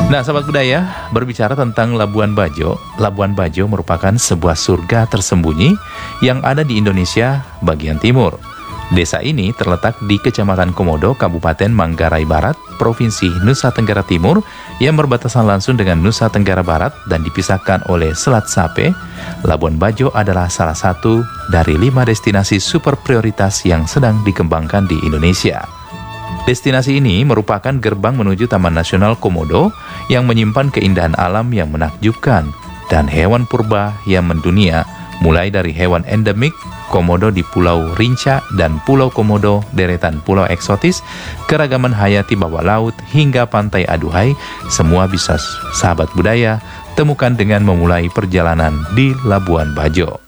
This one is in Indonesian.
Nah, sahabat budaya, berbicara tentang Labuan Bajo merupakan sebuah surga tersembunyi yang ada di Indonesia bagian timur. Desa ini terletak di Kecamatan Komodo, Kabupaten Manggarai Barat, Provinsi Nusa Tenggara Timur, yang berbatasan langsung dengan Nusa Tenggara Barat dan dipisahkan oleh Selat Sape. Labuan Bajo adalah salah satu dari 5 destinasi super prioritas yang sedang dikembangkan di Indonesia. Destinasi ini merupakan gerbang menuju Taman Nasional Komodo yang menyimpan keindahan alam yang menakjubkan dan hewan purba yang mendunia, mulai dari hewan endemik Komodo di Pulau Rinca dan Pulau Komodo, deretan pulau eksotis, keragaman hayati bawah laut hingga pantai Aduhai, semua bisa sahabat budaya temukan dengan memulai perjalanan di Labuan Bajo.